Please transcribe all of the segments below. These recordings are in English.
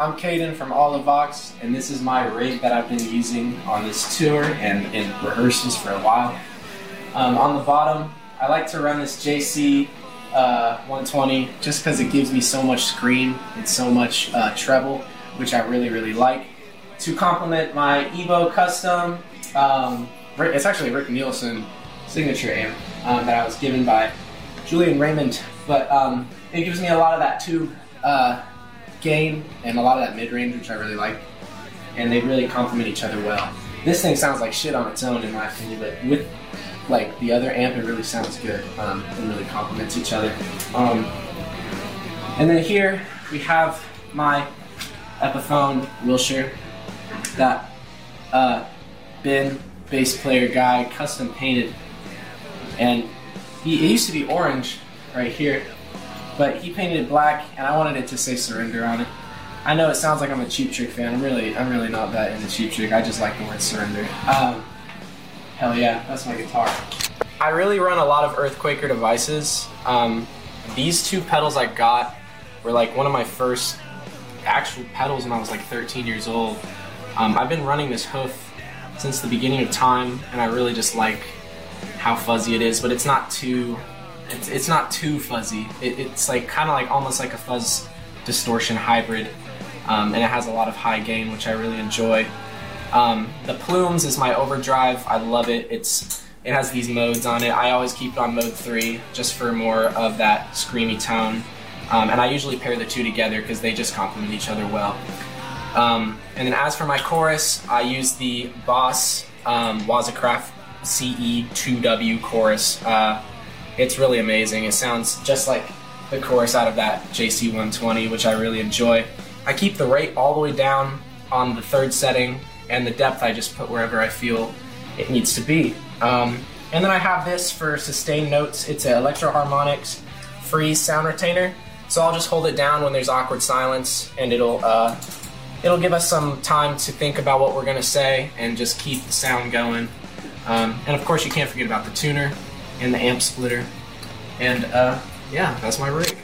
I'm Caden from Olivox, and this is my rig that I've been using on this tour and in rehearsals for a while. On the bottom, I like to run this JC 120 just because it gives me so much scream and so much treble, which I really, really like. To complement my Evo Custom, it's actually Rick Nielsen signature amp that I was given by Julian Raymond, but it gives me a lot of that tube gain and a lot of that mid-range, which I really like, and they really complement each other well. This thing sounds like shit on its own in my opinion, but with like the other amp it really sounds good and really complements each other. And then here we have my Epiphone Wilshire that Ben, bass player guy, custom painted, and it used to be orange right here, but he painted it black, and I wanted it to say Surrender on it. I know it sounds like I'm a Cheap Trick fan. I'm really not that into Cheap Trick. I just like the word surrender. Hell yeah, that's my guitar. I really run a lot of Earthquaker devices. These two pedals I got were like one of my first actual pedals when I was like 13 years old. I've been running this hoof since the beginning of time, and I really just like how fuzzy it is, but it's not too fuzzy. It's like kind of like almost like a fuzz distortion hybrid, and it has a lot of high gain, which I really enjoy. The Plumes is my overdrive. I love it. It has these modes on it. I always keep it on mode 3 just for more of that screamy tone, and I usually pair the two together because they just complement each other well. And then as for my chorus, I use the Boss Wazacraft CE2W chorus. It's really amazing. It sounds just like the chorus out of that JC120, which I really enjoy. I keep the rate all the way down on the 3rd setting, and the depth I just put wherever I feel it needs to be. And then I have this for sustained notes. It's an Electro Harmonix Freeze sound retainer, so I'll just hold it down when there's awkward silence, and it'll give us some time to think about what we're gonna say and just keep the sound going. And of course you can't forget about the tuner and the amp splitter. And yeah, that's my rig.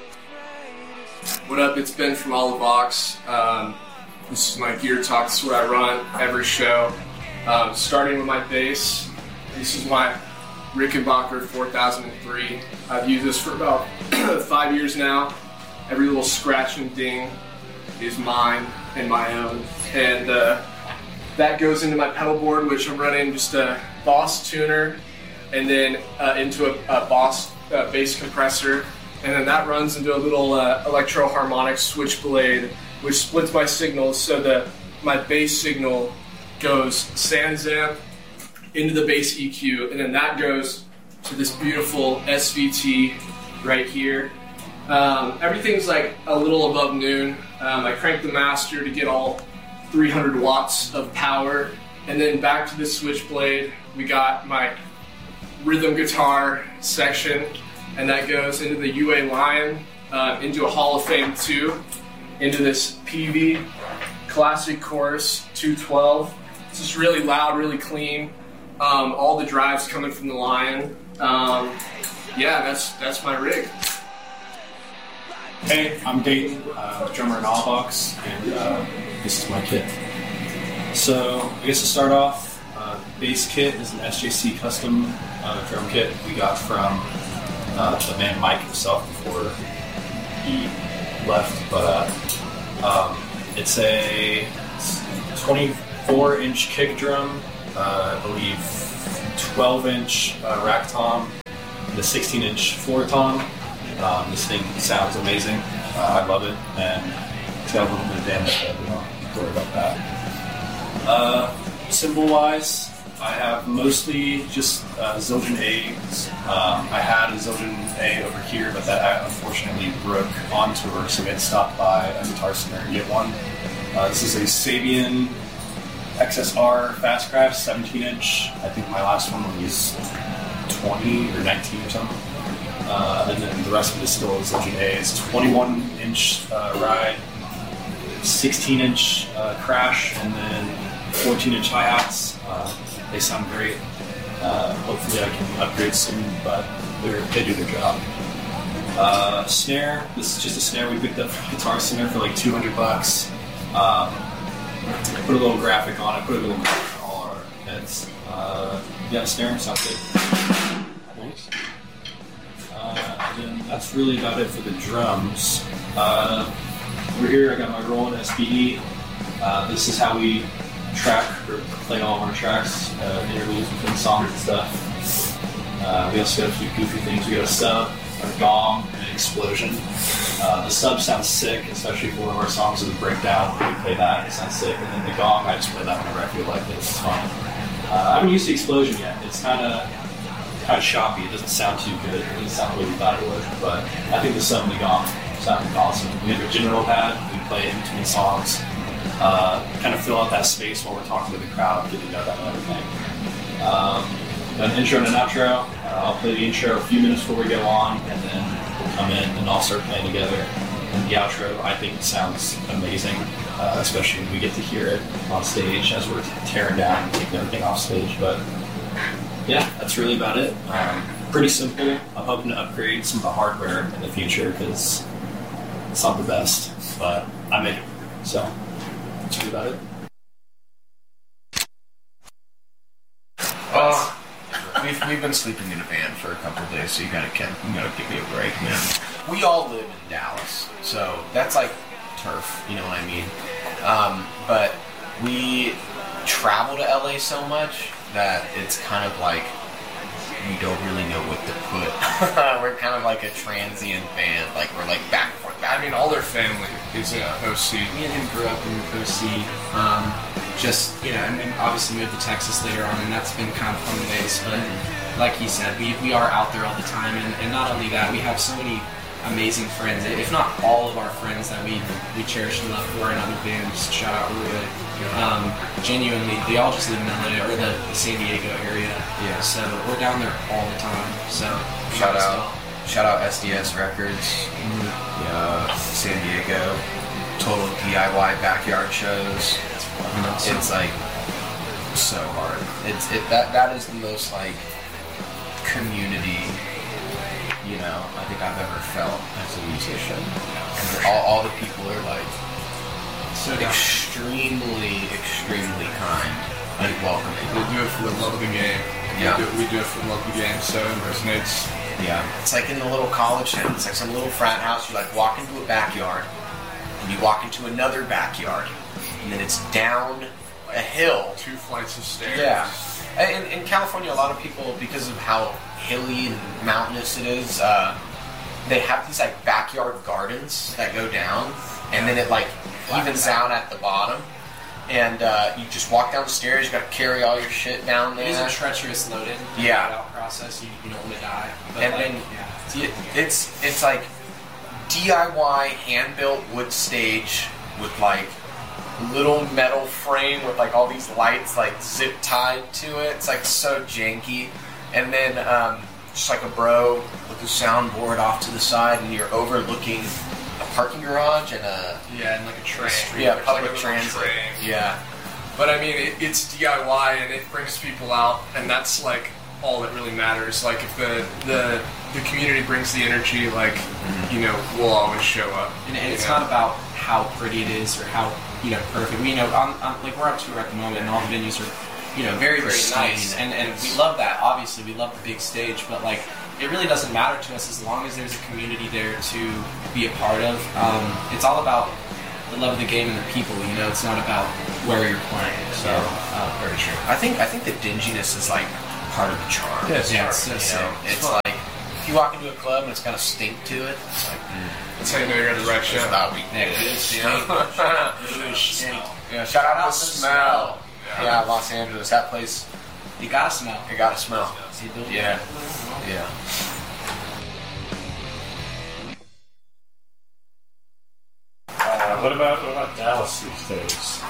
What up, it's Ben from Olivox. This is my gear talk. This is what I run every show. Starting with my bass, this is my Rickenbacker 4003. I've used this for about 5 years now. Every little scratch and ding is mine and my own. And that goes into my pedal board, which I'm running just a Boss tuner, and then into a Boss bass compressor, and then that runs into a little Electro Harmonix switchblade, which splits my signals so my bass signal goes sans amp into the bass EQ, and then that goes to this beautiful SVT right here. Everything's like a little above noon. I cranked the master to get all 300 watts of power, and then back to the switchblade we got my rhythm guitar section, and that goes into the UA Lion, into a Hall of Fame 2, into this PV Classic Chorus 212. It's just really loud, really clean. All the drives coming from the Lion. Yeah, that's my rig. Hey, I'm Dayton, drummer in Olivox, and this is my kit. So, I guess to start off, bass kit is an SJC custom drum kit we got from the man Mike himself before he left, but it's a 24-inch kick drum, I believe 12-inch rack tom, and a 16-inch floor tom. This thing sounds amazing. I love it, and it's got a little bit of damage, but we don't have to worry about that. Symbol-wise, I have mostly just Zildjian A's. I had a Zildjian A over here, but that unfortunately broke on tour, so we had to stop by a Guitar Center and get one. This is a Sabian XSR Fastcraft 17-inch. I think my last one was 20 or 19 or something. And then the rest of it is still a Zildjian A. It's 21-inch ride, 16-inch crash, and then 14-inch hi-hats. They sound great. Hopefully I can upgrade soon, but they do their job. Snare. This is just a snare we picked up from Guitar Center for like $200. Put a little graphic on it. Put a little graphic on all our heads. Yeah, snare sounds good. Nice. And then that's really about it for the drums. Over here, I got my Roland SPE. This is how we track or play all of our tracks, interludes between songs and stuff. We also got a few goofy things. We got a sub, a gong, and an explosion. The sub sounds sick, especially for one of our songs with a breakdown. We play that, it sounds sick. And then the gong, I just play that whenever I feel like it. It's fun. I haven't used the explosion yet. It's kind of choppy. It doesn't sound too good. It doesn't sound really thought it would. But I think the sub and the gong sound awesome. We have a general pad. We play in between songs. Kind of fill out that space while we're talking to the crowd, get to know them and everything. An intro and an outro. I'll play the intro a few minutes before we go on, and then we'll come in and all start playing together. And the outro, I think, sounds amazing, especially when we get to hear it on stage as we're tearing down and taking everything off stage. But yeah, that's really about it. Pretty simple. I'm hoping to upgrade some of the hardware in the future because it's not the best, but I make it. So that's really about it. We've been sleeping in a van for a couple of days, so you gotta give me a break, man. We all live in Dallas, so that's like turf, you know what I mean? But we travel to LA so much that it's kind of like we don't really know what to put. We're kind of like a transient band, like we're like back and forth. I mean, all their family is in OC. Me and him grew up in OC. Obviously moved to Texas later on, and that's been kind of fun days. But like he said, we are out there all the time, and not only that, we have so many amazing friends. If not all of our friends that we cherish and love who are in other bands. Shout out Ruid. Genuinely, they all just live in LA or the San Diego area. Yeah. So we're down there all the time. So Shout out SDS Records, San Diego, total DIY backyard shows. It's like so hard. That is the most like community, I think I've ever felt as a musician. And all the people are like so extremely kind, like welcoming. We do it for the love of the game. Yeah. We do it for the love of the game, so it resonates. Yeah. It's like in the little college town. It's like some little frat house. You like walk into a backyard, and you walk into another backyard, and then it's down a hill. 2 flights of stairs. Yeah. In California, a lot of people, because of how hilly and mountainous it is, they have these like backyard gardens that go down, and then it like evens out at the bottom. And you just walk down the stairs. You got to carry all your shit down there. It is a treacherous load-in. Yeah. Process. You don't want to die. But And then it's like DIY hand-built wood stage with like little metal frame with like all these lights like zip tied to it. It's like so janky. And then just like a bro with a soundboard off to the side, and you're overlooking a parking garage and and like a train. Public like a transit. train. Yeah. But I mean, it's DIY and it brings people out, and that's like all that really matters. Like if the community brings the energy, like we'll always show up. And it's not about how pretty it is or how perfect. We're on tour at the moment, and all the venues are very very nice, and we love that. Obviously, we love the big stage, but like it really doesn't matter to us as long as there's a community there to be a part of. It's all about the love of the game and the people. It's not about where you're playing. So very true. I think the dinginess is like part of the charm. Yeah, it's so sick. It's like if you walk into a club and it's got a stink to it, it's like that's how you know you're in the right show. Yeah, shout out to the smell. Yeah, Los Angeles, that place. You gotta smell. You gotta smell. Yeah. What about Dallas these days?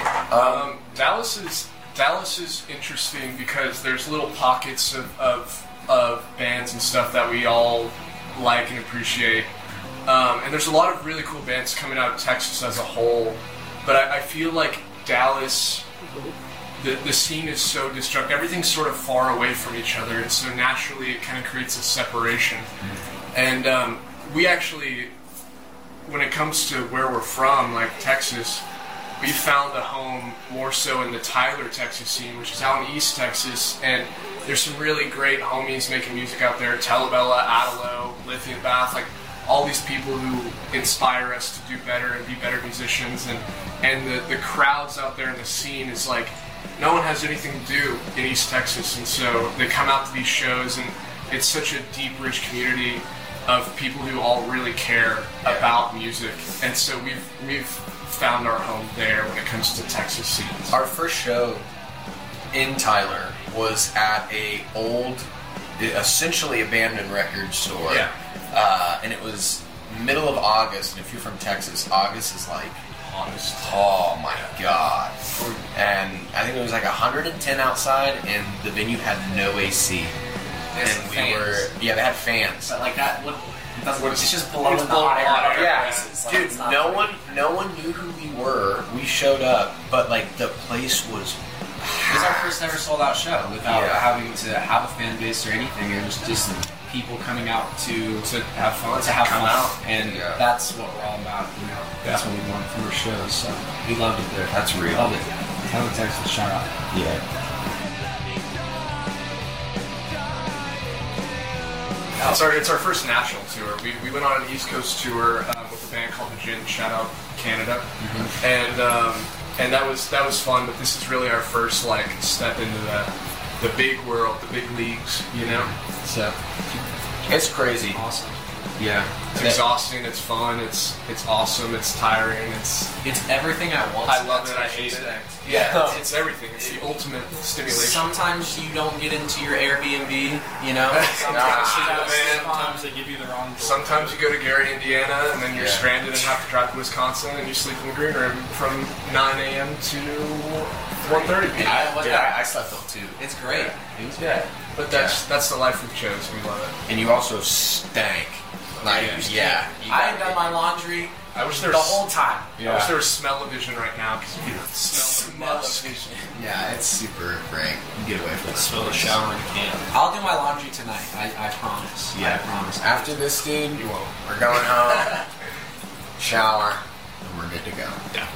Dallas is interesting because there's little pockets of bands and stuff that we all like and appreciate. And there's a lot of really cool bands coming out of Texas as a whole. But I feel like Dallas, the scene is so destructive. Everything's sort of far away from each other, and so naturally it kind of creates a separation. And we actually, when it comes to where we're from, like Texas, we found a home more so in the Tyler, Texas scene, which is out in East Texas, and there's some really great homies making music out there. Telebella, Adelo, Lithium Bath, like all these people who inspire us to do better and be better musicians, and the crowds out there in the scene is like, no one has anything to do in East Texas, and so they come out to these shows, and it's such a deep, rich community of people who all really care about music, and so we've found our home there when it comes to Texas scenes. Our first show in Tyler was at a old, essentially abandoned record store. Yeah. And it was middle of August, and if you're from Texas, August is like Honest. oh my god. And I think it was like 110 outside, and the venue had no AC. And we were, they had fans. But like that, it's just blowing blowing the hot air out of your Yeah, faces. Like, dude, it's not no like- one knew who we were. We showed up, but like the place was It was our first ever sold out show without Yeah. having to have a fan base or anything. It was just people coming out to have fun, to have come fun, out. and Yeah. that's what we're all about. You know, that's what we want from our shows. So we loved it there. That's real. Loved it. Tyler, Texas, shout out. Yeah. It's our first national tour. We went on an East Coast tour with a band called The Gin. Shout out Canada, and that was fun. But this is really our first like step into the big world, the big leagues. You know, so It's crazy. Awesome. Yeah. it's exhausting. It's fun. It's awesome. It's tiring. It's everything at once. I love it. I That's what hate you it. expect. Yeah, it's everything. It's the ultimate stimulation. Sometimes you don't get into your Airbnb, you know? Sometimes they give you the wrong. Sometimes you go to Gary, Indiana, and then you're Yeah. stranded and have to drive to Wisconsin, and you sleep in the green room from 9 a.m. to 1:30 p.m. I slept till 2. It's great. It was Yeah, but that's the life we've chosen. We love it. And you also stank. Like, yeah. I had done my laundry I wish there the was whole time. I wish there was smell-o-vision right now because you could smell the musk. Yeah, it's super great. You get away from it. Smell the shower in a can. I'll do my laundry tonight. I promise. Yeah. I promise. After this, dude, we're going home, shower, and we're good to go. Yeah.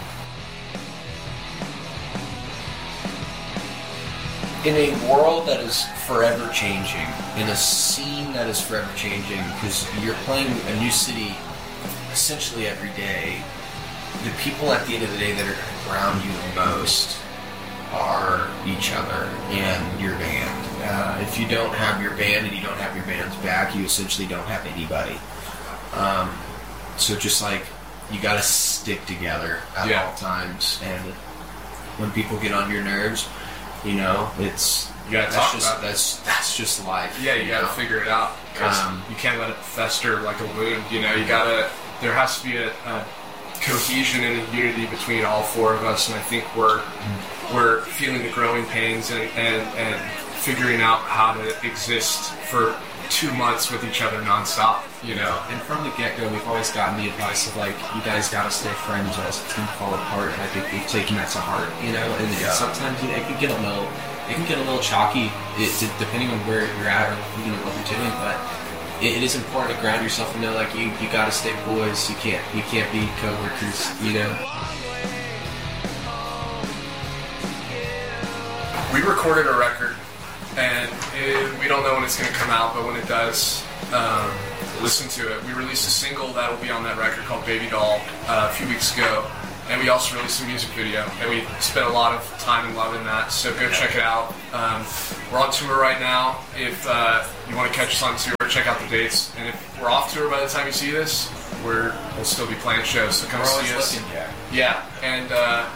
In a world that is forever changing, in a scene that is forever changing, because you're playing a new city essentially every day, the people at the end of the day that are around you the most are each other and your band. If you don't have your band and you don't have your band's back, you essentially don't have anybody. So just like, you gotta stick together at all times, and when people get on your nerves, you know, it's You gotta that's talk just about it. that's just life. Yeah, you gotta know? figure it out because you can't let it fester like a wound. You know, there has to be a cohesion and a unity between all four of us, and I think we're feeling the growing pains and figuring out how to exist for 2 months with each other nonstop. You know, And from the get-go, we've always gotten the advice of like, you guys gotta stay friends or else it's gonna fall apart. And I think we've taken that to heart, you know. And sometimes it can get a little chalky, depending on where you're at or you know what you're doing. But it is important to ground yourself and know like you gotta stay boys. You can't be coworkers, you know. we recorded a record, and we don't know when it's going to come out, but when it does, listen to it. We released a single that will be on that record called Baby Doll a few weeks ago, and we also released a music video, and we spent a lot of time and love in that, so go check it out. We're on tour right now. If you want to catch us on tour, check out the dates, and if we're off tour by the time you see this, we'll still be playing shows, so come We're see always us. looking. Yeah, and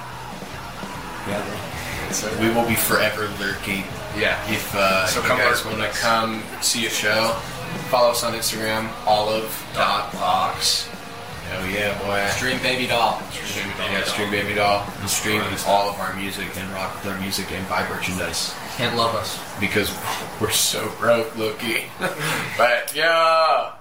We will be forever lurking. yeah. If So you come guys lurk with want to us. come see a show, follow us on Instagram, olive.box. Hell yeah, boy. Stream Baby Doll. Yeah, stream Baby Doll. And stream all of our music and rock with our music and buy merchandise. Can't love us. Because we're so broke looking. But yeah.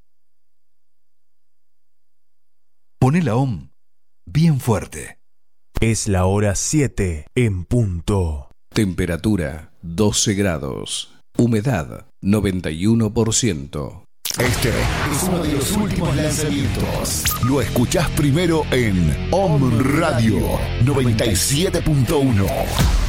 Pone la OM bien fuerte. Es la hora 7 en punto. Temperatura 12 grados. Humedad 91%. Este es uno de los últimos lanzamientos. Lo escuchás primero en Om Radio 97.1.